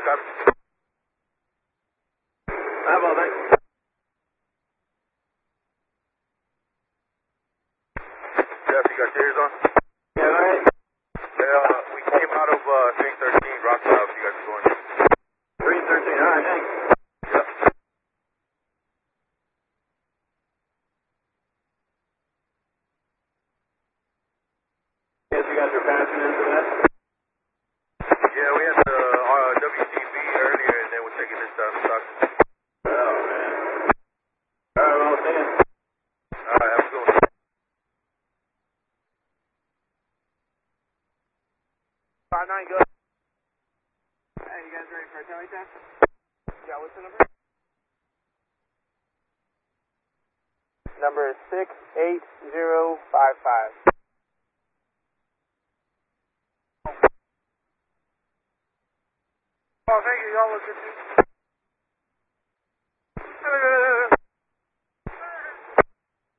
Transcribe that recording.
copy. Have all that. Jeff, you got your ears on? Yeah, go ahead. We came out of 313 Rockville. If you guys are going. 313, all right, thanks. Yep. Guess you guys are passing into that? Yeah, we had the WTV earlier, and then we're taking this down to Stockton. Oh, man. All right, well, see ya. All right, have a good one. 5-9, go. Hey, you guys ready for a tele test? Yeah, what's the number? Number is 68055. Oh, thank you. Y'all look good too.